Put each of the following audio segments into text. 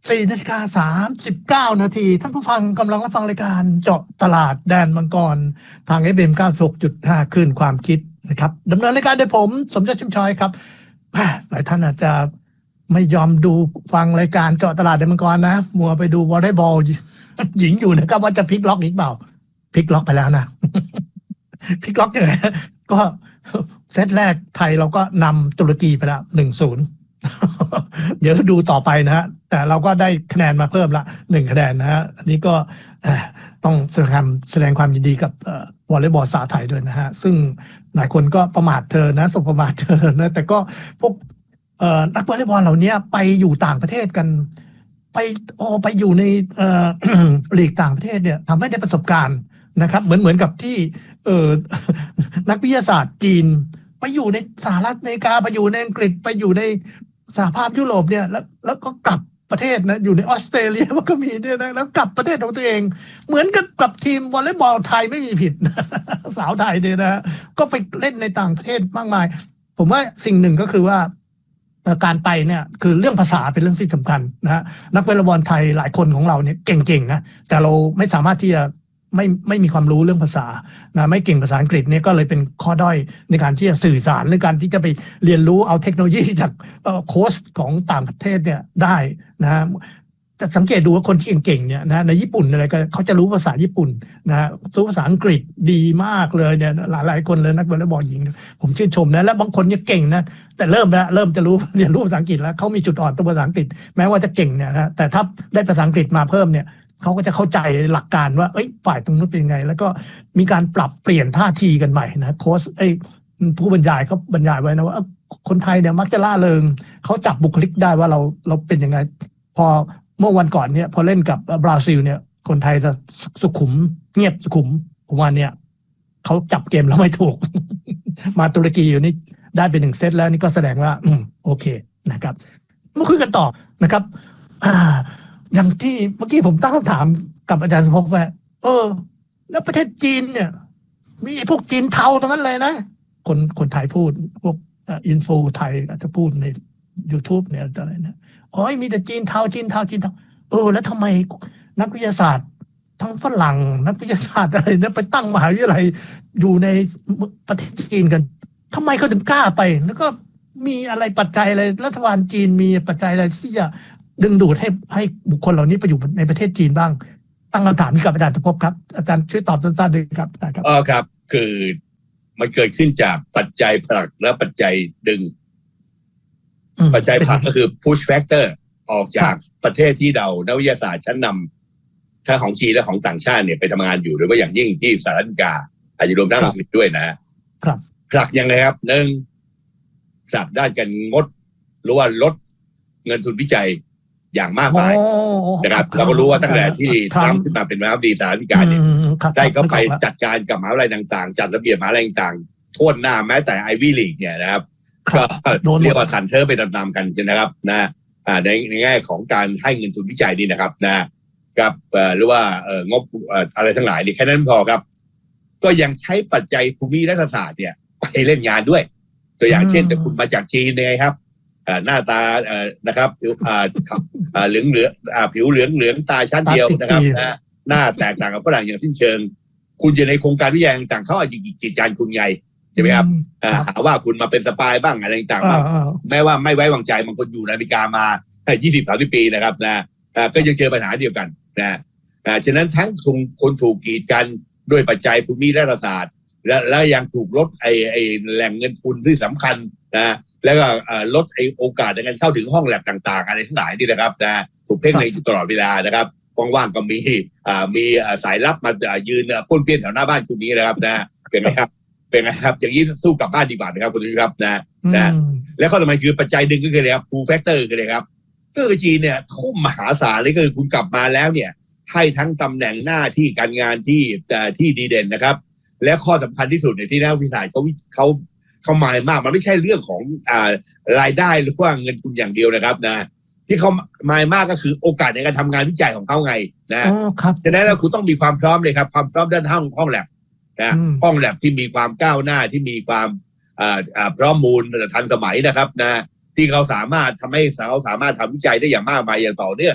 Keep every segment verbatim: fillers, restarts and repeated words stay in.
สี่นาฬิกาสามสิบเก้านาทีท่านผู้ฟังกำลังรับฟังรายการเจาะตลาดแดนมังกรทาง เอฟ เอ็ม เก้าสิบหกจุดห้า คลื่นความคิดนะครับดำเนินรายการโดยผมสมยศ ชิมชอยครับหลายท่านอาจจะไม่ยอมดูฟังรายการเจาะตลาดแดนมังกรนะมัวไปดูวอลเลย์บอลหญิงอยู่นะครับว่าจะพลิกล็อกอีกเปล่าพลิกล็อกไปแล้วนะ พลิกล็อกยังไงก็เซตแรกไทยเราก็นำตุรกีไปแล้ว หนึ่งศูนย์ เดี๋ยวดูต่อไปนะฮะแต่เราก็ได้คะแนนมาเพิ่มละหนึ่งคะแนนนะฮะอันนี้ก็ต้องแสดงความแสดงความยินดีกับวอลเลย์บอลสาวไทยด้วยนะฮะซึ่งหลายคนก็ประมาทเธอนะสบประมาทเธอนะแต่ก็พวกนักวอลเลย์บอลเหล่านี้ไปอยู่ต่างประเทศกันไปโอไปอยู่ในลีกต่างประเทศเนี่ยทำให้ได้ประสบการณ์นะครับเหมือนเหมือนกับที่เออนักวิทยาศาสตร์จีนไปอยู่ในสหรัฐอเมริกาไปอยู่ในอังกฤษไปอยู่ในสหภาพยุโรปเนี่ยแล้วแล้วก็กลับประเทศนะอยู่ในออสเตรเลียมันก็มีเนี่ยนะแล้วกลับประเทศของตัวเองเหมือนกับกับทีมวอลเลย์บอลไทยไม่มีผิด สาวไทยเนี่ยนะก็ไปเล่นในต่างประเทศมากมายผมว่าสิ่งหนึ่งก็คือว่าการไปเนี่ยคือเรื่องภาษาเป็นเรื่องที่สำคัญนะฮะนักวอลเลย์บอลไทยหลายคนของเราเนี่ยเก่งๆนะแต่เราไม่สามารถที่จะไม่ไม่มีความรู้เรื่องภาษานะไม่เก่งภาษาอังกฤษเนี่ยก็เลยเป็นข้อด้อยในการที่จะสื่อสารในการที่จะไปเรียนรู้เอาเทคโนโลยีจากโค้ชของต่างประเทศเนี่ยได้นะจะสังเกตดูว่าคนที่เก่งๆเนี่ยนะในญี่ปุ่นอะไรก็เขาจะรู้ภาษาญี่ปุ่นนะรู้ภาษาอังกฤษดีมากเลยเนี่ยหลายหลายคนเลยนักวอลเลย์บอลหญิงผมชื่นชมนะและบางคนเนี่ยเก่งนะแต่เริ่มแล้วเริ่มจะรู้เรียนรู้ภาษาอังกฤษแล้วเขามีจุดอ่อนตัวภาษาอังกฤษแม้ว่าจะเก่งเนี่ยนะแต่ถ้าได้ภาษาอังกฤษมาเพิ่มเนี่ยเขาก็จะเข้าใจหลักการว่าเอ้ยฝ่ายตรงนู้นเป็นไงแล้วก็มีการปรับเปลี่ยนท่าทีกันใหม่นะโค้ชไอ้ผู้บรรยายเขาบรรยายไว้นะว่าคนไทยเนี่ยมักจะล่าเริงเขาจับบุคลิกได้ว่าเราเราเป็นยังไงพอเมื่อวันก่อนเนี่ยพอเล่นกับบราซิลเนี่ยคนไทยจะสุขุมเงียบสุขุมผมว่าเนี่ยเขาจับเกมแล้วไม่ถูก มาตุรกีอยู่นี่ได้เป็นหนึ่งเซตแล้วนี่ก็แสดงว่าอืมโอเคนะครับมาคุยกันต่อนะครับอ่าอย่างที่เมื่อกี้ผมตั้งคำถามกับอาจารย์สมภพว่าเออแล้วประเทศจีนเนี่ยมีพวกจีนเทาตรงนั้นเลยนะคนคนไทยพูดพวกอินโฟไทยอาจจะพูดใน YouTube เนี่ยอะไรนะโอ้ยมีแต่จีนเทาจีนเทาจีนเทาเออแล้วทำไมนักวิทยาศาสตร์ทั้งฝรั่งนักวิทยาศาสตร์อะไรเนี่ยไปตั้งมหาวิทยาลัยอยู่ในประเทศจีนกันทำไมเขาถึงกล้าไปแล้วก็มีอะไรปัจจัยอะไรรัฐบาลจีนมีปัจจัยอะไรที่จะดึงดูดให้ให้บุคคลเหล่านี้ไปอยู่ในประเทศจีนบ้างตั้งคำถามนี้กับอาจารย์สมภพครับอาจารย์ช่วยตอบสั้นๆด้วยครับครับอ๋อครับคือมันเกิดขึ้นจากปัจจัยผลักและปัจจัยดึงปัจจัยผลักก็คือ push factor ออกจากประเทศที่เรานักวิทยาศาสตร์ชั้นนำทั้งของจีนและของต่างชาติเนี่ยไปทำงานอยู่โดยเฉพาะอย่างยิ่งที่สหรัฐอเมริกาอาจจะรวมทั้งอังกฤษด้วยนะครับผลักยังไงครับหนึ่งผลักด้านการงดหรือว่าลดเงินทุนวิจัยอย่างมากมายนะครับเราก็รู้ว่าตั้งแต่ที่ทรัมป์ขึ้นมาเป็นประธานาธิบดีสหรัฐอเมริกาเนี่ยได้เขาไปจัดการกับมหาวิทยาลัยต่างๆจัดระเบียบมหาวิทยาลัยต่างๆทั่วหน้าแม้แต่ไอวี่ลีกเนี่ยนะครับก็เรียกว่าสันเทอร์ไปตามๆกันนะครับนะในในแง่ของการให้เงินทุนวิจัยนี่นะครับนะกับหรือว่างบอะไรทั้งหลายนี่แค่นั้นพอครับก็ยังใช้ปัจจัยภูมิรัฐศาสตร์เนี่ยไปเล่นงานด้วยตัวอย่างเช่นแต่คุณมาจากจีนไงครับหน้าตานะครับเหลืองเหลืองผิวเหลืองเหลืองตาชั้นเดียวนะครับหน้าแตกต่างกับฝรั่งอย่างสิ้นเชิงคุณอยู่ในโครงการวิจัยต่างๆเขาอาจจะกีดกันคุณไงใช่ไหมครับหาว่าคุณมาเป็นสปายบ้างอะไรต่างๆบ้างแม้ว่าไม่ไว้วางใจบางคนอยู่ในอเมริกามายี่สิบสามสิบปีนะครับนะก็ยังเจอปัญหาเดียวกันนะฉะนั้นทั้งคนถูกกีดกันด้วยปัจจัยภูมิรัฐศาสตร์และแล้วยังถูกลดไอ้ไอ้แหล่งเงินทุนที่สำคัญนะแล้วก็ลดไอ้โอกาสในการเข้าถึงห้องแลบต่างๆอะไรทั้งหลายนี่นะครับนะถูกเพ่งเล็งอยู่ตลอดเวลานะครับว่างๆก็มีมีสายลับมายืนป้วนเปี้ยนแถวหน้าบ้านคุณนี้นะครับนะเป็นไงครับเป็นไงครับอย่างนี้สู้กลับบ้านดีกว่านะครับคุณผู้ชมครับนะนะและข้อต่อมาคือปัจจัยดึงก็คืออะไรครับ pull factor คืออะไรครับก็คือจีนเนี่ยทุ่มมหาศาลเลยก็คือคุณกลับมาแล้วเนี่ยให้ทั้งตำแหน่งหน้าที่การงานที่ที่ดีเด่นนะครับและข้อสำคัญที่สุดในที่นักวิทยาศาสตร์เขาเขาเขาหมายมากมันไม่ใช่เรื่องของอ่ารายได้หรือว่าเงินทุนอย่างเดียวนะครับนะที่เขาหมายมากก็คือโอกาสในการทำงานวิจัยของเขาไงนะฉะนั้นแล้วคุณต้องมีความพร้อมเลยครับความพร้อมด้านห้องห้องแลบนะห้องแลบที่มีความก้าวหน้าที่มีความอ่าอ่าพร้อมมูลทันสมัยนะครับนะที่เขาสามารถทำให้เขาสามารถทำวิจัยได้อย่างมากมายอย่างต่อเนื่อง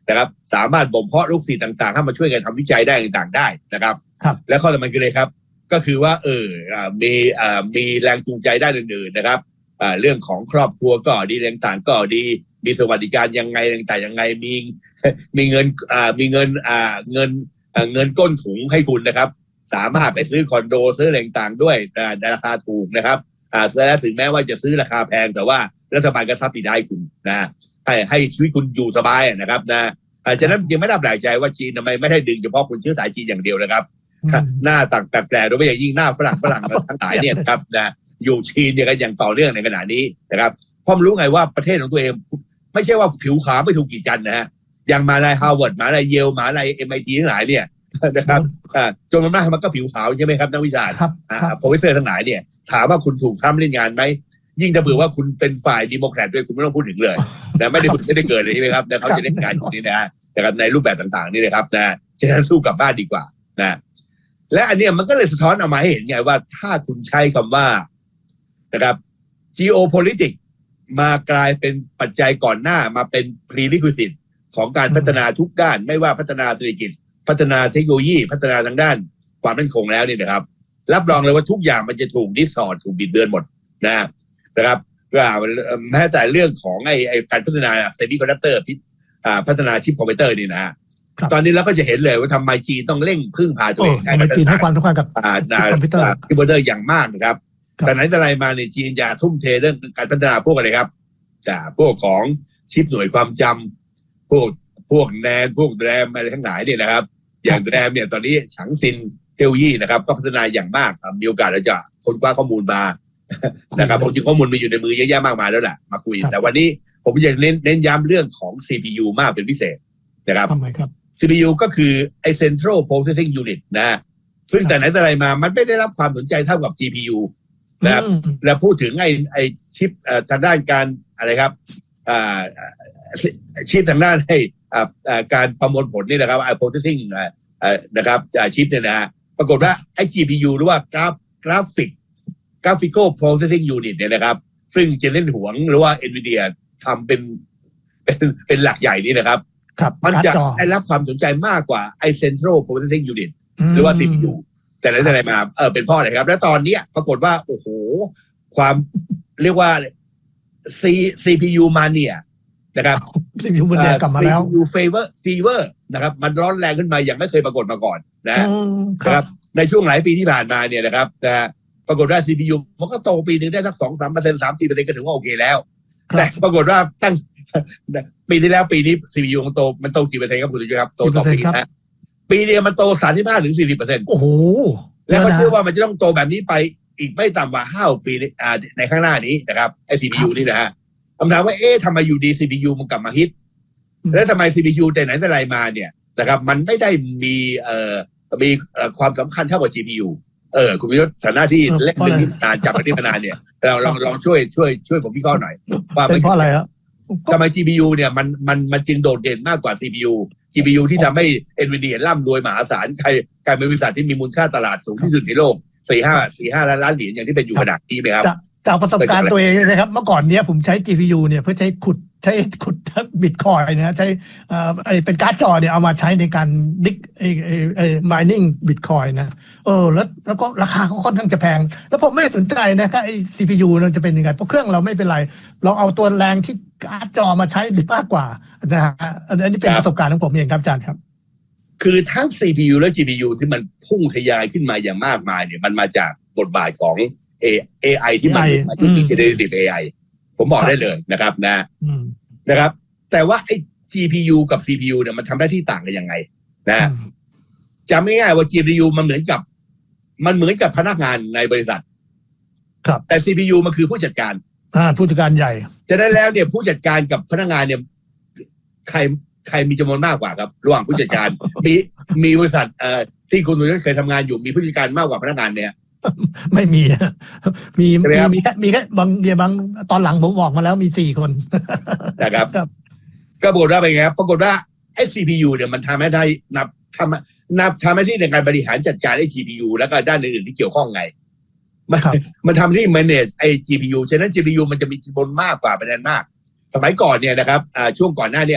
นะครับสามารถบ่มเพาะลูกศิษย์ต่างๆให้มาช่วยกันทำวิจัยได้ต่างๆได้นะครับและข้อสำคัญคืออะไรครับก็คือว่าเออมีมีแรงจูงใจด้านอื่นๆนะครับเรื่องของครอบครัวก็ดีต่างๆก็ดีมีสวัสดิการยังไงต่างๆยังไงมีมีเงินมีเงินเงินเงินก้นถุงให้คุณนะครับสามารถไปซื้อคอนโดซื้ออะไรต่างๆด้วยราคาถูกนะครับและถึงแม้ว่าจะซื้อราคาแพงแต่ว่ารัฐบาลก็ซับซิไดซ์คุณนะให้ให้ชีวิตคุณอยู่สบายนะครับนะฉะนั้นยังไม่ได้แปลกใจว่าจีนทำไมไม่ได้ดึงเฉพาะคนเชื้อสายจีนอย่างเดียวนะครับหน้าต่างแปลกๆโดยเฉพาะอย่างยิ่งหน้าฝรั่งฝรั่งทั้งหลายเนี่ยครับนะอยู่จีนเนี่ยกันอย่างต่อเนื่องในขณะนี้นะครับเพราะมันรู้ไงว่าประเทศของตัวเองไม่ใช่ว่าผิวขาวไม่ถูกกีดกันนะฮะอย่างมาในฮาร์วาร์ดมาในเยลมาในเอ็มไอทีทั้งหลายเนี่ยนะครับจนมันมากมันก็ผิวขาวใช่ไหมครับนักวิชาการโปรเฟสเซอร์ทั้งหลายเนี่ยถามว่าคุณถูกทำเล่นงานไหมยิ่งจะเบื่อว่าคุณเป็นฝ่ายดิโมแครตด้วยคุณไม่ต้องพูดถึงเลยนะไม่ได้ไม่ได้เกิดเลยใช่ไหมครับนะเขาจะเล่นงานอยู่นี่นะแต่ในรูปแบบต่างๆนี่นะครับนะฉะนั้นสู้กับบ้านดีกว่านะและอันนี้มันก็เลยสะท้อนออกมาให้เห็นไงว่าถ้าคุณใช้คำว่านะครับ geopolitics มากลายเป็นปัจจัยก่อนหน้ามาเป็น prerequisite ของการพัฒนาทุกด้านไม่ว่าพัฒนาเศรษฐกิจพัฒนาเทคโนโลยีพัฒนาทางด้านความมั่นคงแล้วนี่นะครับรับรองเลยว่าทุกอย่างมันจะถูกดิสทอร์ทถูกบิดเบือนหมดนะนะครับแม้แต่เรื่องของไอ้ไอ้การพัฒนาเซมิคอนดักเตอร์พัฒนาชิปคอมพิวเตอร์นี่นะตอนนี้เราก็จะเห็นเลยว่าทำไมจีนต้องเร่งพึ่งพาตัวเองในจีนให้ความสำคัญกับคอมพิวเตอร์คอมพิวเตอร์อย่างมากนะครับแต่ไหนแต่ไรมาในจีนจะทุ่มเทเรื่องการพัฒนาพวกอะไรครับจากพวกของชิปหน่วยความจำพวกพวกแนนพวกแรมอะไรทั้งหลายเนี่ยนะครับอย่างแรมเนี่ยตอนนี้ฉางซินเทลยี่นะครับก็พัฒนาอย่างมากมีโอกาสเราจะค้นคว้าข้อมูลมานะครับผมจริงข้อมูลมีอยู่ในมือเยอะแยะมากมายแล้วแหละมาคุยแต่วันนี้ผมอยากเน้นเน้นย้ำเรื่องของ ซี พี ยู มากเป็นพิเศษนะครับทำไมครับซี พี ยู ก็คือไอ้ Central Processing Unit นะซึ่งแต่ไหนแต่ไรมามันไม่ได้รับความสนใจเท่ากับ จี พี ยู นะครับแล้วพูดถึงไอ้ไอ้ชิปทางด้านการอะไรครับชิปทางด้านให้การประมวลผลนี่นะครับไอ้ processing นะครับชิปเนี่ยนะปรากฏว่าไอ้ จี พี ยู หรือว่ากราฟกราฟิกGraphical Processing Unit เนี่ยนะครับซึ่งเจนเล่นหวงหรือว่า Nvidia ทำเป็นเป็นเป็นหลักใหญ่นี่นะครับมันจะได้รับความสนใจมากกว่าไอ้ Central Processing Unit หรือว่า ซี พี ยู แต่ละอะไรมาเออเป็นเพราะอะไรครับแล้วตอนนี้ปรากฏว่าโอ้โหความเรียกว่า C ซี พี ยู Mania นะครับซี พี ยู มันกลับมาแล้วซี พี ยู Fever Fever นะครับมันร้อนแรงขึ้นมาอย่างไม่เคยปรากฏมาก่อนนะครับในช่วงหลายปีที่ผ่านมาเนี่ยนะครับนะปรากฏว่า ซี พี ยู มันก็โตปีนึงได้สัก สองถึงสามเปอร์เซ็นต์ สามถึงสี่เปอร์เซ็นต์ ก็ถือว่าโอเคแล้วแต่ปรากฏว่าตั้งปีที่แล้วปีนี้ ซี พี ยู มันโตมันโตกี่เปอร์เซ็นต์ครับคุณผู้ชมครับโตต่อปีนะปีเดียวมันโต สามสิบห้าถึงสี่สิบเปอร์เซ็นต์ โอ้โหแล้วก็เชื่อว่ามันจะต้องโตแบบนี้ไปอีกไม่ต่ำกว่าห้าปีในข้างหน้านี้นะครับไอ้ ซี พี ยู นี่นะฮะคำถามว่าเอ๊ะทำไมอยู่ดี ซี พี ยู มันกลับมาฮิตแล้วทำไม ซี พี ยู แต่ไหนแต่ไรมาเนี่ยนะครับมันไม่ได้มีเอ่อมีความสำคัญเท่ากับ จี พี ยูเออคุณพิยศฐานะที่เล่นเรื่องนี้นานจับมาที่มานานเนี่ยเราลองลองช่วยช่วยช่วยผมวิเคราะห์หน่อยว่าเป็นเพราะอะไรครับทำไม จี พี ยู เนี่ยมันมันมันจึงโดดเด่นมากกว่า ซี พี ยู จี พี ยู ที่ทำให้ Nvidia ร่ำรวยมหาศาลใครกลายเป็นบริษัทที่มีมูลค่าตลาดสูงที่สุดในโลกสี่ห้าสี่ห้าล้านล้านเหรียญอย่างที่เป็นอยู่ขนาดนี้ไหมครับจากประสบการณ์ตัวเองนะครับเมื่อก่อนเนี้ยผมใช้ จี พี ยู เนี่ยเพื่อใช้ขุดใช้ขุดบิตคอยน์นะใช้อ่าไอเป็นการ์ดจอเนี่ยเอามาใช้ในการดิกไอไอไอ mining บิตคอยน์นะเออแล้วแล้วก็ราคาเขาค่อนข้างจะแพงแล้วผมไม่สนใจนะครับไอ ซี พี ยู มันจะเป็นยังไงเพราะเครื่องเราไม่เป็นไรเราเอาตัวแรงที่การ์ดจอมาใช้ดีมากกว่านะฮะอันนี้เป็นประสบการณ์ของผมเองครับอาจารย์ครับคือทั้ง ซี พี ยู และ จี พี ยู ที่มันพุ่งทะยานขึ้นมาอย่างมากมายเนี่ยมันมาจากบทบาทของ เอ ไอ ที่มันมาอยู่ที่ generative เอ ไอ ผมบอกได้เลยนะครับนะนะครับแต่ว่าไอ้ จี พี ยู กับ ซี พี ยู เนี่ยมันทำหน้าที่ต่างกันยังไงนะจำง่ายๆว่า จี พี ยู มันเหมือนกับมันเหมือนกับพนักงานในบริษัทครับแต่ ซี พี ยู มันคือผู้จัดการอ่าผู้จัดการใหญ่จะได้แล้วเนี่ยผู้จัดการกับพนักงานเนี่ยใครใครมีจำนวนมากกว่าครับระหว่างผู้จัดการมีมีบริษัทเอ่อที่คุณเคยทำงานอยู่มีผู้จัดการมากกว่าพนักงานเนี่ยไม่มีมีมีมีแค่มีแค่บางเดียวบางตอนหลังผมบอกมาแล้วมีสี่คนนะครับก็บอกว่าเป็นไงครับปรากฏว่าไอ้ ซี พี ยู เนี่ยมันทำให้ได้นับทำนับทำหน้าที่ในการบริหารจัดการไอ้ จี พี ยู แล้วก็ด้านอื่นๆที่เกี่ยวข้องไงมันมันทำที่ manage ไอ้ จี พี ยู ฉะนั้น จี พี ยู มันจะมีจำนวนมากกว่าเป็นอันมากสมัยก่อนเนี่ยนะครับช่วงก่อนหน้าเนี่ยมัน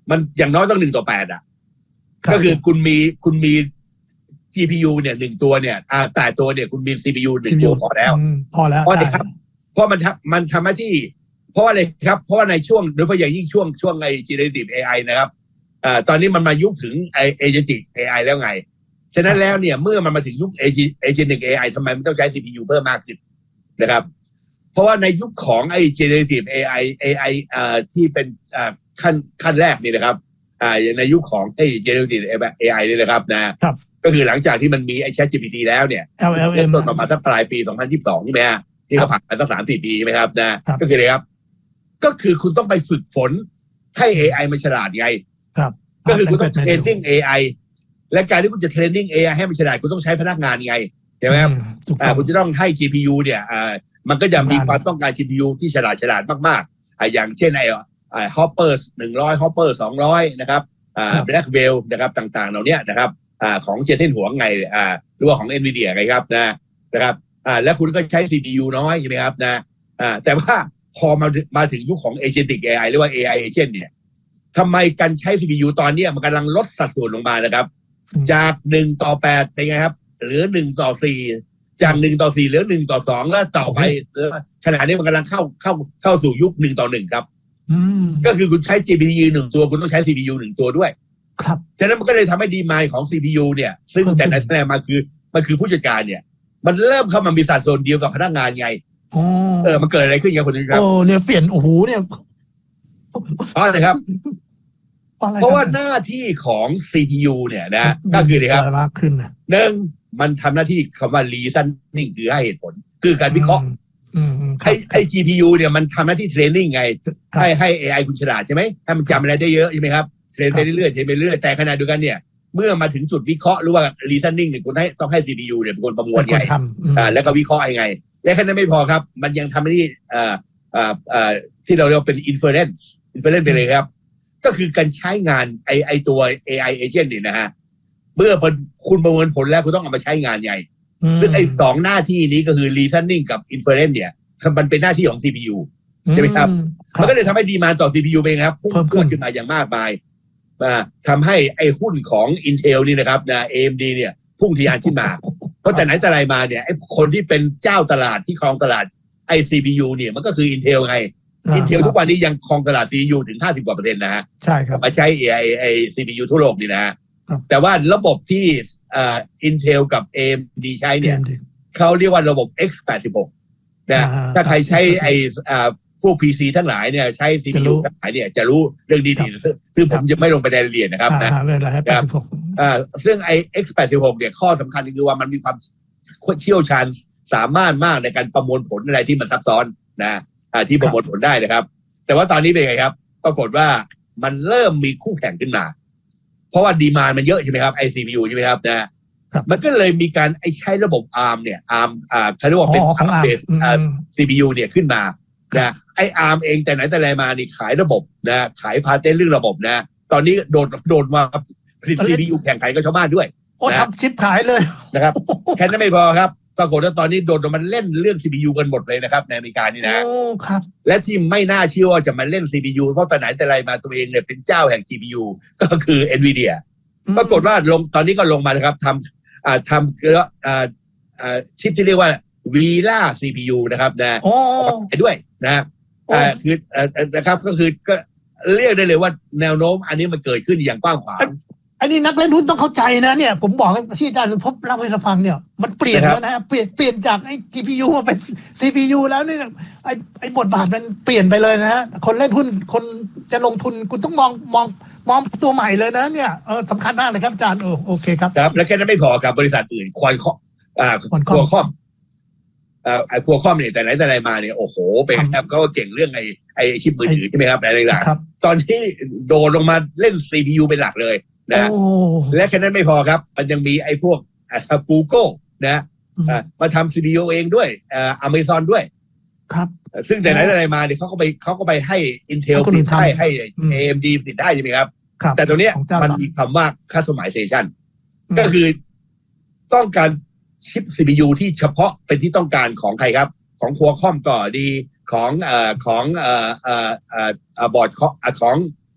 มันอย่างน้อยต้องหนึ่งต่อแปดอ่ะก็คือคุณมีคุณมี จี พี ยู เนี่ยหนึ่งตัวเนี่ยอ่าแต่ตัวเนี่ยคุณมี ซี พี ยู หนึ่งตัวพอแล้วพอแล้วเพราะอะไรครับเพราะมันทำมันทำหน้าที่เพราะอะไรครับเพราะว่าในช่วงโดยเฉพาะอย่างยิ่งช่วงช่วงไอ้ generative เอ ไอ นะครับอ่าตอนนี้มันมายุคถึงไอ้ agentic เอ ไอ แล้วไงฉะนั้นแล้วเนี่ยเมื่อมันมาถึงยุค agentic เอ ไอ ทำไมมันต้องใช้ ซี พี ยู เพิ่มมากขึ้นนะครับเพราะว่าในยุคของไอ้ generative เอ ไอ เอ ไอ อ่าที่เป็นอ่าขั้นขั้นแรกนี่นะครับอ่าในยุคของไอ้ generative เอ ไอ นี่นะครับนะครับก็คือหลังจากที่มันมีไอ้ ChatGPT แล้วเนี่ยแอล แอล เอ็มเริ่มต้นประมาณสักปลายปีสองพันยี่สิบสองใช่ไหมฮะที่เขาผ่านมาสักสามสี่ปีใช่ไหมครับนะก็คืออะไรครับก็คือคุณต้องไปฝึกฝนให้ เอ ไอ มันฉลาดไงครับก็คือคุณต้องเทรนนิ่ง เอ ไอ และการที่คุณจะเทรนนิ่ง เอ ไอ ให้มันฉลาดคุณต้องใช้พนักงานไงใช่ไหมครับอ่าคุณจะต้องให้ จี พี ยู เนี่ยอ่ามันก็จะมีความต้องการ จี พี ยู ที่ฉลาดฉลาดมากๆอ่าอย่างเช่นไอ้อ่า Hopper หนึ่งร้อย Hopper สองร้อยนะครับอ่า Blackwell นะครับต่างๆเหล่านี้นะครับอ่าของเจนเซ่นหัวไงอ่าหรือว่าของ Nvidia ไงครับนะนะครับอ่าแล้วคุณก็ใช้ ซี พี ยู น้อยใช่ไหมครับนะอ่าแต่ว่าพอมามาถึงยุคของ Agentic เอ ไอ หรือว่า เอ ไอ Agent เนี่ยทำไมการใช้ ซี พี ยู ตอนนี้มันกำลังลดสัดส่วนลงมานะครับจากหนึ่งต่อแปดเป็นไงครับเหลือหนึ่งต่อสี่จากหนึ่งต่อสี่เหลือหนึ่งต่อสองแล้วต่อไปขณะนี้มันกำลังเข้าเข้าเข้าสู่ยุคหนึ่งต่อหนึ่งครับก็คือคุณใช้ จี พี ยู หนึ่งตัวคุณต้องใช้ ซี พี ยู หนึ่งตัวด้วยครับฉะนั้นมันก็เลยทำให้ดีมายด์ของ ซี พี ยู เนี่ยซึ่งแต่ในแสดงมาคือมันคือผู้จัดการเนี่ยมันเริ่มเข้ามามีสัดส่วนเดียวกับพนักงานไงเออมันเกิดอะไรขึ้นครับคุณครับโอ้เนี่ยเปลี่ยนโอ้โหเนี่ยอ๋อนะครับเพราะว่าหน้าที่ของ ซี พี ยู เนี่ยนะก็คือเลยครับมากขึ้นนะหนึ่งมันทำหน้าที่คำว่า reasoning คือให้เหตุผลคือการวิเคราะห์ไอ้ไอ้ จี พี ยู เนี่ยมันทำหน้าที่เทรนนิ่งไงให้ให้ เอ ไอ คุณฉลาดใช่ไหมให้มันจำอะไรได้เยอะใช่ไหมครับเทรนไปเรื่อยๆเทรนไปเรื่อยแต่ขณะเดียวกันเนี่ยเมื่อมาถึงจุดวิเคราะห์หรือว่า reasoning เนี่ยคุณให้ต้องให้ ซี พี ยู เนี่ยเป็นคนประมวลไงอ่าแล้วก็วิเคราะห์ยังไงและแค่นั้นไม่พอครับมันยังทำหน้าที่อ่าอ่าอ่าที่เราเรียกว่าเป็น inference inference ไปเลยครับก็คือการใช้งานไอไอตัว เอ ไอ agent เนี่ยนะฮะเมื่อคุณประเมินผลแล้วคุณต้องเอามาใช้งานไงซึ่งไอ้สองหน้าที่นี้ก็คือ reasoning กับ inference เนี่ยมันเป็นหน้าที่ของ ซี พี ยู ใช่ไหมครับมันก็เลยทำให้ดีมานด์ต่อ ซี พี ยู ไปครับพุ่งขึ้นมาอย่างมากมายทำให้ไอ้หุ้นของ Intel นี่นะครับนะ เอ เอ็ม ดี เนี่ยพุ่งทะยานขึ้นมาเพราะแต่ไหนแต่ไรมาเนี่ยไอ้คนที่เป็นเจ้าตลาดที่ครองตลาดไอ้ ซี พี ยู เนี่ยมันก็คือ Intel ไง Intel ทุกวันนี้ยังครองตลาด ซี พี ยู ถึงห้าสิบกว่าเปอร์เซ็นต์นะฮะใช่ครับมาใช้ เอ ไอ ไอ้ ซี พี ยู ทั่วโลกนี่นะฮะแต่ว่าระบบที่อ่า Intel กับ เอ เอ็ม ดี ใช้เนี่ยเขาเรียกว่าระบบ เอ็กซ์ แปดสิบหก นะถ้าใครใช้ไอ้อ่าพวก พี ซี ทั้งหลายเนี่ยใช้ ซี พี ยู ทั้งหลายเนี่ยจะรู้เรื่องดีๆซึ่งผมจะไม่ลงไปในรายละเอียดนะครับนะอ่าซึ่งไอ้ เอ็กซ์ แปดสิบหก เนี่ยข้อสำคัญคือว่ามันมีความเชี่ยวชาญสามารถมากในการประมวลผลอะไรที่มันซับซ้อนนะอ่าที่ประมวลผลได้นะครับแต่ว่าตอนนี้เป็นไงครับปรากฏว่ามันเริ่มมีคู่แข่งขึ้นมาเพราะว่าดีมานด์มันเยอะใช่ไหมครับไอ้ ซี พี ยู ใช่ไหมครับนะมันก็เลยมีการไอ้ใช้ระบบ อาร์ม เนี่ย อาร์ม อ่าเขาเรียกว่าเป็นอัปเดตอ่า ซี พี ยู เนี่ยขึ้นมานะไอ้ อาร์ม เองแต่ไหนแต่ไรมานี่ขายระบบนะขายพาเทนต์เรื่องระบบนะตอนนี้โดดโดดมาผลิต ซี พี ยู แข่งขันกับชาวบ้านด้วยโอ้ทำชิปขายเลยนะครับแค่นั้นไม่พอครับปรากฏว่าตอนนี้โดดมันเล่นเรื่อง ซี พี ยู กันหมดเลยนะครับในอเมริกานี่นะโอ้ครับและที่ไม่น่าเชื่อว่าจะมาเล่น ซี พี ยู เพราะแต่ไหนแต่ไรมาตัวเองเนี่ยเป็นเจ้าแห่ง จี พี ยู ก็คือ Nvidia ปรากฏว่าลงตอนนี้ก็ลงมานะครับทำอ่าทำอ่าอ่าชิปที่เรียกว่า Vela ซี พี ยู นะครับนะไปด้วยนะอ่าคืออ่านะครับก็คือก็เรียกได้เลยว่าแนวโน้มอันนี้มันเกิดขึ้นอย่างกว้างขวางอันนี้นักเล่นหุ้นต้องเข้าใจนะเนี่ยผมบอกที่อาจารย์พบเล่าให้เราฟังเนี่ยมันเปลี่ยนแล้วนะเปลี่ยนเปลี่ยนจากไอ้ จี พี ยู มาเป็น ซี พี ยู แล้วนี่ไอ้ไอ้บทบาทมันเปลี่ยนไปเลยนะฮะคนเล่นหุ้นคนจะลงทุนคุณต้องมองมองมองตัวใหม่เลยนะเนี่ยเออสำคัญมากเลยครับอาจารย์เออโอเคครับครับและแค่นั้นไม่พอกับบริษัทอื่นควอนคอมอ่าควอคอมอ่าไอ้ควอคอมเนี่ยแต่ไหนแต่ไรมาเนี่ยโอ้โหเป็นครับก็เก่งเรื่องไอ้ไอ้ชิปมือถือใช่ไหมครับอะไรต่างๆตอนที่โดดลงมาเล่น ซี พี ยู เป็นหลักเลยนะและแค่นั้นไม่พอครับมันยังมีไอ้พวกกูเกิลนะมาทำ ซี พี ยู เองด้วยอ่า Amazon ด้วยครับซึ่งแต่ไหนแต่ไรมาเนี่ยเขาก็ไปเขาก็ไปให้ Intel ผลิตได้ให้ เอ เอ็ม ดี ผลิตได้ใช่ไหมครับแต่ตัวเนี้ยมันมีคำว่า customization ก็คือต้องการชิป ซี พี ยู ที่เฉพาะเป็นที่ต้องการของใครครับของ Qualcomm ก็ดีของเอ่อของเอ่อเอ่อเอ่อบอร์ดของ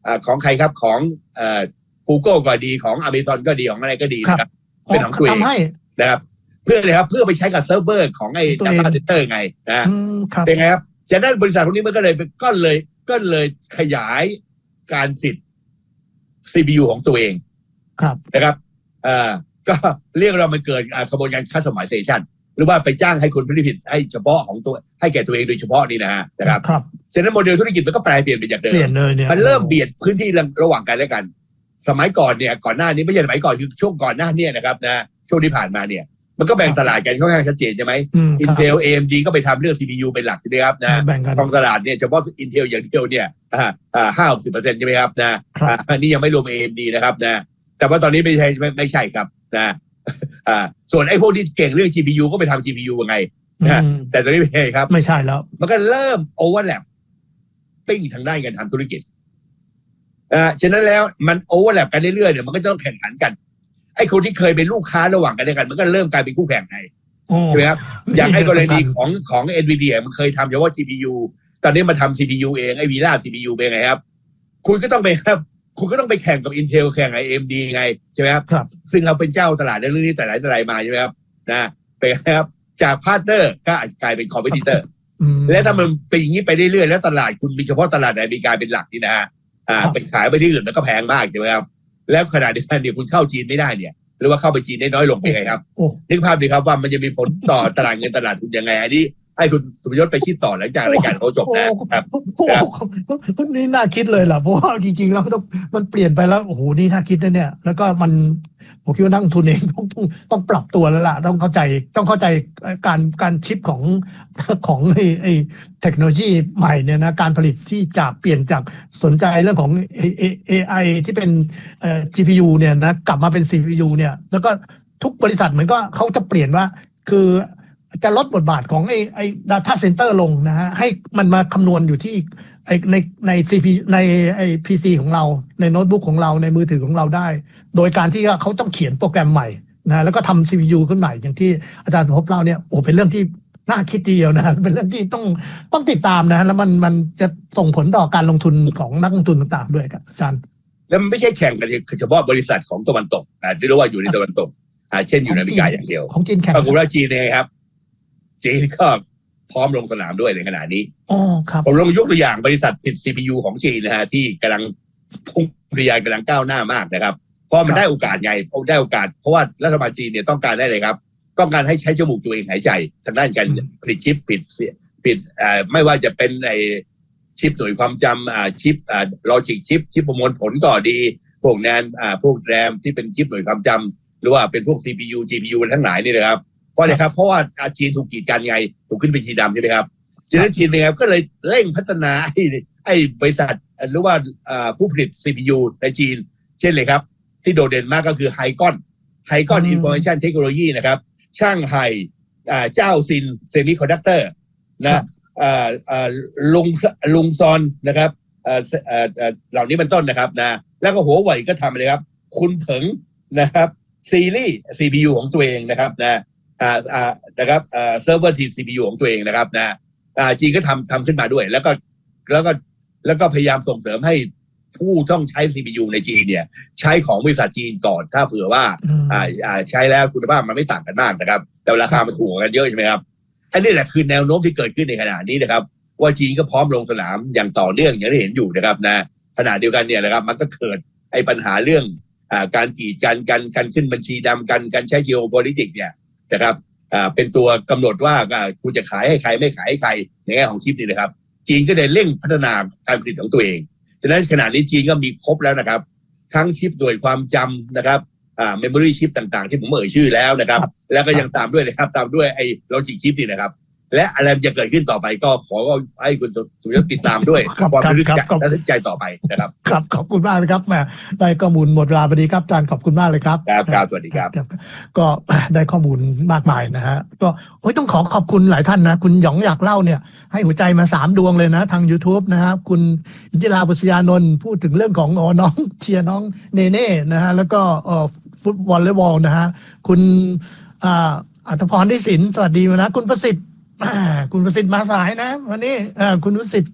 ของใครครับของเอ่อ Google ก็ดีของ Amazon ก็ดีของอะไรก็ดีนะครับเป็นของตัวเองนะครับเพื่ออะไรครับเพื่อไปใช้กับเซิร์ฟเวอร์ของไอ้ Data Center ไงนะเป็นไงครับฉะนั้นบริษัทพวกนี้มันก็เลยก็เลยก็เลยขยายการสิทธิ์ ซี พี ยู ของตัวเองนะครับอ่าก็เรียกเรามันเกิดกระบวนการ customization หรือว่าไปจ้างให้คนผลิตให้เฉพาะของตัวให้แก่ตัวเองโดยเฉพาะนี่นะฮะนะครับฉะนั้นโมเดลธุรกิจมันก็แปลเปลี่ยนไปจากเดิมมันเริ่มเบียดพื้นที่ระหว่างกันและกันสมัยก่อนเนี่ยก่อนหน้านี้ไม่ใช่สมัยก่อนคือช่วงก่อนหน้านี้นะครับนะช่วงที่ผ่านมาเนี่ยมันก็แบ่งตลาดกันค่อนข้างชัดเจนใช่ไหม Intel เอ เอ็ม ดี ก็ไปทำเรื่อง ซี พี ยู เป็นหลักใช่ไหมครับนะทองตลาดเนี่ยเฉพาะ Intel อย่างเดียวเนี่ยอ่าอ่าห้าสิบเปอร์เซ็นต์ใช่ไหมครับนะอันนี้ยังไม่รวม เอ เอ็ม ดี นะครับนะแต่ว่าตอนนี้ไม่ใช่ไม่ไม่ใช่ครับนะอ่าส่วนไอ้พวกที่เก่งเรื่อง จี พี ยู ก็ไปทำ จี พี ยู ยังไงนะแต่ตอนนี้ไม่ใช่ครับไม่ใช่แล้วมันก็เริ่มโอเวอร์แลปปิ้งทางด้านการทำธุรกิจอ่าฉะนั้นแล้วมันโอเวอร์แลปกันเรื่อยๆเนี่ยมันก็ต้องแข่งขันกันไอ้คนที่เคยเป็นลูกค้าระหว่างกันด้วยกันมันก็เริ่มกลายเป็นคู่แข่งไงใช่ไหมครับอย่างให้กรณีของของ Nvidia มันเคยทำเฉพาะ จี พี ยู ตอนนี้มาทำ ซี พี ยู เองไอ้ Vira ซี พี ยู เป็นไงครับคุณก็ต้องไปครับคุณก็ต้องไปแข่งกับ Intel แข่งกับ เอ เอ็ม ดี ไงใช่ไหมครับซึ่งเราเป็นเจ้าตลาดในเรื่องนี้แต่หลายแต่หลายมาใช่ไหมครับนะเป็นครับจากพาร์ทเนอร์ก็อาจจะกลายเป็นคอมเพติเตอร์และถ้ามันเป็นอย่างนี้ไปเรื่อยๆแล้วตลาดคุณมีเฉพาะตลาดอเมริกาเป็นหลักนี่นะฮะอ่าไปขายไปที่อื่นมันก็แพงมากใช่ไหมครับแล้วขนาดเดียวกันเนี่ยคุณเข้าจีนไม่ได้เนี่ยหรือว่าเข้าไปจีนได้น้อยลงไปไงครับนึกภาพดีครับว่ามันจะมีผลต่อตลาดเงินตลาดทุนยังไงอันนี้ให้คุณสุพยศไปคิดต่อหลังจากรายการเขาจบนะครับนี่น่าคิดเลยล่ะเพราะว่าจริงๆแล้วต้องมันเปลี่ยนไปแล้วโอ้โหนี่น่าคิดนะเนี่ยแล้วก็มันผมคิดว่านักลงทุนเองต้องต้องต้องปรับตัวแล้วล่ะต้องเข้าใจต้องเข้าใจการการชิปของของไอ้ไอ้เทคโนโลยีใหม่เนี่ยนะการผลิตที่จะเปลี่ยนจากสนใจเรื่องของ เอ ไอ ที่เป็นเอ่อ จี พี ยู เนี่ยนะกลับมาเป็น ซี พี ยู เนี่ยแล้วก็ทุกบริษัทเหมือนก็เขาจะเปลี่ยนว่าคือจะลดบทบาทของไอ้ไอ้ data center ลงนะฮะให้มันมาคำนวณอยู่ที่ไอ้ในใน ซี พี ในไอ้ พี ซี ของเราในโน้ตบุ๊กของเราในมือถือของเราได้โดยการที่เขาต้องเขียนโปรแกรมใหม่นะแล้วก็ทำ ซี พี ยู ขึ้นใหม่อย่างที่อาจารย์พบเล่าเนี่ยโอ้เป็นเรื่องที่น่าคิดทีเดียวนะเป็นเรื่องที่ต้องต้องติดตามนะแล้วมันมันจะส่งผลต่อการลงทุนของนักลงทุนต่างๆด้วยครับอาจารย์แล้วมันไม่ใช่แข่งกันเฉพาะบริษัทของตะวันตกอ่าที่เรียกว่าอยู่ในตะวันตกอ่าเช่นอยู่ในอเมริกาอย่างเดียวของจีนแข่งปรากฏว่าจีนเนี่ยครับจีนก็พร้อมลงสนามด้วยในขณะนี้อ๋อครับผมลองยกตัวอย่างบริษัทผลิต ซี พี ยู ของจีนนะฮะที่กำลังพุ่งทะยานกำลังก้าวหน้ามากนะครับเพราะมันได้โอกาสไงได้โอกาสเพราะว่ารัฐบาลจีนเนี่ยต้องการได้เลยครับต้องการให้ใช้จมูกตัวเองหายใจทางด้านการผลิตชิปผลิตผลิตอ่าไม่ว่าจะเป็นไอชิปหน่วยความจำอ่าชิปอ่าลอจิกชิปชิปประมวลผลก็ดีพวกแนนอ่าพวกแรมที่เป็นชิปหน่วยความจำหรือว่าเป็นพวก ซี พี ยู จี พี ยู ทั้งหลายนี่นะครับเพราะอะไรครับเพราะว่าจีนถูกกีดกันไงถูกขึ้นไปจีดำใช่ไหมครับจีนจีนนะครับก็เลยเร่งพัฒนาไอ้ไอ้บริษัทหรือว่าผู้ผลิต ซี พี ยู ในจีนเช่นเลยครับที่โดดเด่นมากก็คือไฮกอนไฮกอนอินฟอร์เมชันเทคโนโลยีนะครับช่างไห่เจ้าซินเซมิคอนดักเตอร์นะลุงลุงซอนนะครับเหล่านี้เป็นต้นนะครับนะแล้วก็หัวไหวก็ทำเลยครับคุณเผิงนะครับซีรีส์ ซี พี ยู ของตัวเองนะครับนะอ่าอ่านะครับอ่าเซิร์ฟเวอร์ที ซี พี ยู ของตัวเองนะครับนะอ่าจีนก็ทำทำขึ้นมาด้วยแล้วก็แล้วก็แล้วก็พยายามส่งเสริมให้ผู้ต้องใช้ ซี พี ยู ในจีนเนี่ยใช้ของบริษัทจีนก่อนถ้าเผื่อว่าอ่าอ่าใช้แล้วคุณภาพมันไม่ต่างกันมากนะครับแต่ราคามันถูกกันเยอะใช่ไหมครับอันนี้แหละคือแนวโน้มที่เกิดขึ้นในขณะนี้นะครับว่าจีนก็พร้อมลงสนามอย่างต่อเนื่องอย่างที่เห็นอยู่นะครับนะขณะเดียวกันเนี่ยนะครับมันก็เกิดไอ้ปัญหาเรื่องอ่าการกีดกันกันการขึ้นบัญชีดำกันการใช้ geopolitics เนี่ยนะครับอ่าเป็นตัวกำหนดว่าคุณจะขายให้ใครไม่ขายให้ใครในแง่ของชิปนี่นะครับจีนก็ได้เร่งพัฒนาการผลิตของตัวเองฉะนั้นขณะนี้จีนก็มีครบแล้วนะครับทั้งชิปโดยความจำนะครับอ่า memory chip ต่างๆที่ผมเอ่ยชื่อแล้วนะครับแล้วก็ยังตามด้วยนะครับตามด้วยไอ้ logic chip นี่นะครับและอะไรจะเกิดขึ้นต่อไปก็ขอให้คุณสุยศติดตามด้วยความรู้จักและสนใจต่อไปนะครับครับขอบคุณมากเลยครับแม่ได้ข้อมูลหมดเวลาพอดีครับอาจารย์ขอบคุณมากเลยครับครับครับสวัสดีครับก็ได้ข้อมูลมากมายนะฮะก็โอ้ยต้องขอขอบคุณหลายท่านนะคุณหยองอยากเล่าเนี่ยให้หัวใจมาสามดวงเลยนะทาง YouTube นะครับคุณอินทิราบุษยานนท์พูดถึงเรื่องของอ๋อน้องเชียร์น้องเนเน่นะฮะแล้วก็เอ่อฟุตบอลเลย์บอลนะฮะคุณอ่าอัธพรได้สินสวัสดีนะคุณประสิทธิ์คุณประสิทธิ์มาสายนะวันนี้คุณประสิทธิ์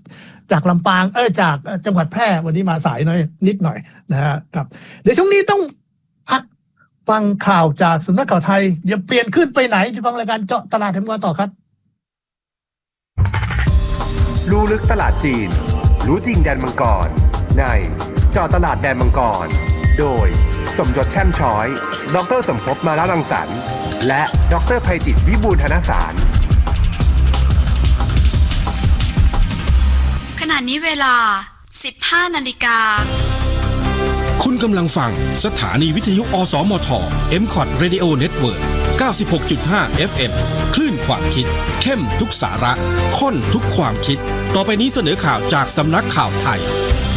จากลำปางเออจากจังหวัดแพร่วันนี้มาสายหน่อยนิดหน่อยนะฮะครับเดี๋ยวช่วงนี้ต้องพักฟังข่าวจากสำนักข่าวไทยอย่าเปลี่ยนขึ้นไปไหนจะฟังรายการเจาะตลาดแถมก่อนต่อครับรู้ลึกตลาดจีนรู้จริงแดนมังกรในเจาะตลาดแดนมังกรโดยสมยศแช่มช้อยดรสมภพมาละรังสรรค์และดรไพจิตรวิบูลย์ธนสารขณะนี้เวลา สิบห้านาฬิกาคุณกำลังฟังสถานีวิทยุอสมท เอ็ม ซี โอ ที Radio Network เก้าสิบหกจุดห้า เอฟ เอ็ม คลื่นความคิดเข้มทุกสาระข้นทุกความคิดต่อไปนี้เสนอข่าวจากสำนักข่าวไทย